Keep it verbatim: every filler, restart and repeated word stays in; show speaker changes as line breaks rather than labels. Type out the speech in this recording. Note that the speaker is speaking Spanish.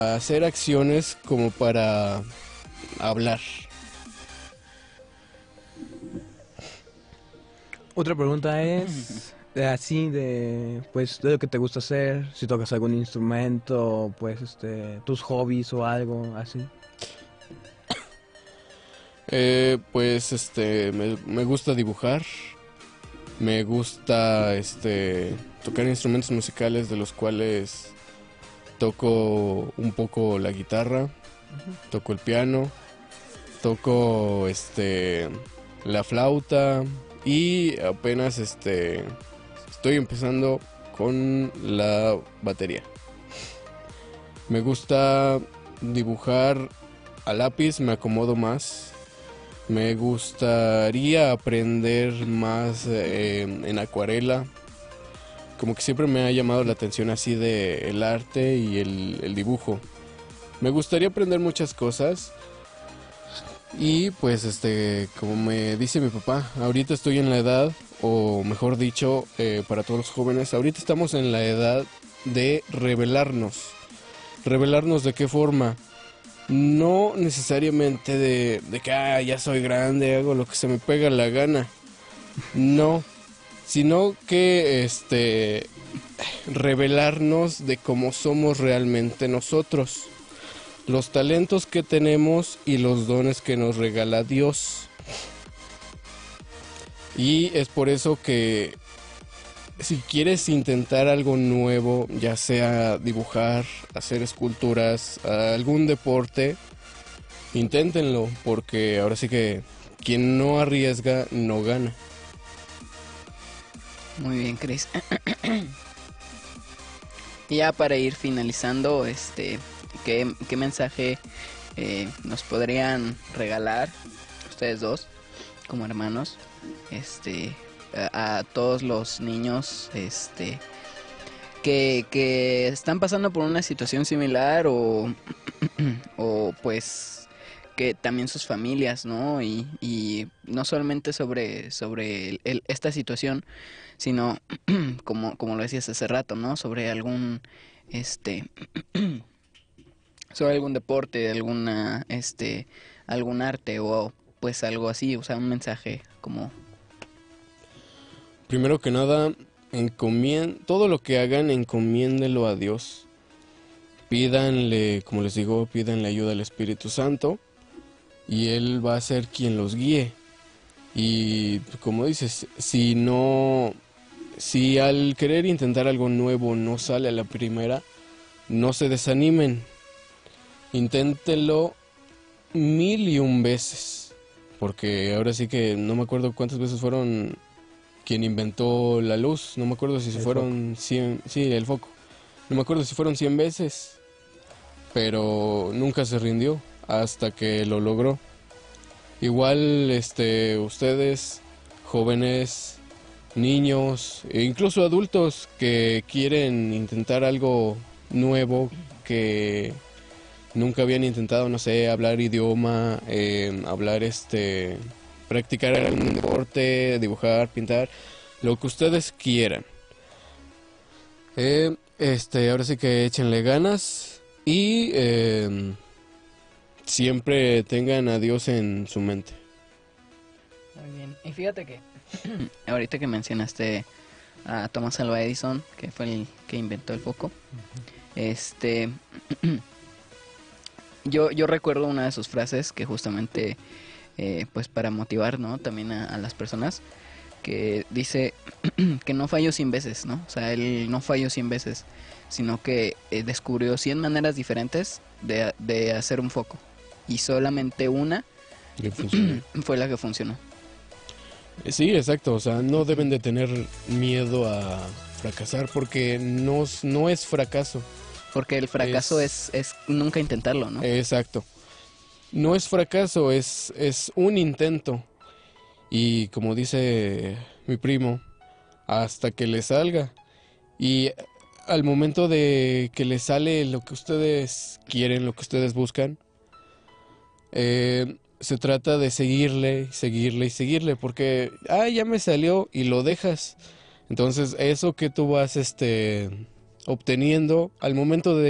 hacer acciones como para hablar.
Otra pregunta es, de así de, pues, de lo que te gusta hacer, si tocas algún instrumento, pues, este, tus hobbies o algo así.
Eh, pues este, me, me gusta dibujar, me gusta este, tocar instrumentos musicales de los cuales toco un poco la guitarra, toco el piano, toco este, la flauta y apenas este, estoy empezando con la batería. Me gusta dibujar a lápiz, me acomodo más. Me gustaría aprender más eh, en acuarela. Como que siempre me ha llamado la atención así de el arte y el, el dibujo. Me gustaría aprender muchas cosas. Y pues este, como me dice mi papá, ahorita estoy en la edad, o mejor dicho, eh, para todos los jóvenes, ahorita estamos en la edad de revelarnos. ¿Revelarnos de qué forma? No necesariamente de, de que ah, ya soy grande, hago lo que se me pega la gana. No, sino que este revelarnos de cómo somos realmente nosotros, los talentos que tenemos y los dones que nos regala Dios. Y es por eso que si quieres intentar algo nuevo, ya sea dibujar, hacer esculturas, algún deporte, inténtenlo, porque ahora sí que quien no arriesga no gana.
Muy bien, Chris. Y ya para ir finalizando, este, ¿qué, qué mensaje eh, nos podrían regalar ustedes dos como hermanos, este, a, a todos los niños, este, que, que están pasando por una situación similar o, o pues que también sus familias, ¿no? Y, y no solamente sobre, sobre el- el- esta situación, sino como, como lo decías hace rato, ¿no? Sobre algún, este, sobre algún deporte, alguna, este, algún arte o pues algo así, o sea, un mensaje como,
Primero que nada, encomien todo lo que hagan, encomiéndelo a Dios. Pídanle, como les digo, pídanle ayuda al Espíritu Santo y Él va a ser quien los guíe. Y como dices, si no, si al querer intentar algo nuevo no sale a la primera, no se desanimen. Inténtenlo mil y un veces. Porque ahora sí que no me acuerdo cuántas veces fueron quien inventó la luz. No me acuerdo si se
El
fueron cien, sí, el foco. No me acuerdo si fueron cien veces. Pero nunca se rindió hasta que lo logró. Igual, este, ustedes, jóvenes, niños, e incluso adultos que quieren intentar algo nuevo, que nunca habían intentado, no sé, hablar idioma, eh, hablar, este, practicar algún deporte, dibujar, pintar, lo que ustedes quieran. Eh, este, ahora sí que échenle ganas y eh, siempre tengan a Dios en su mente.
muy bien. Y fíjate que ahorita que mencionaste a Thomas Alva Edison, que fue el que inventó el foco, este, yo, yo recuerdo una de sus frases que justamente, eh, pues para motivar, ¿no? También a, a las personas, que dice que no falló cien veces, ¿no? O sea, él no falló cien veces, sino que eh, descubrió cien maneras diferentes de, de hacer un foco. Y solamente una
Y funcionó.
fue la que funcionó.
Sí, exacto, o sea, no deben de tener miedo a fracasar porque no, es- no es fracaso.
Porque el fracaso
Es-
es, es nunca intentarlo, ¿no?
Exacto. No es fracaso, es, es un intento. Y como dice mi primo, hasta que le salga. Y al momento de que le sale lo que ustedes quieren, lo que ustedes buscan, eh, se trata de seguirle, seguirle y seguirle, porque, ah, ya me salió y lo dejas. Entonces, eso que tú vas, este, obteniendo al momento de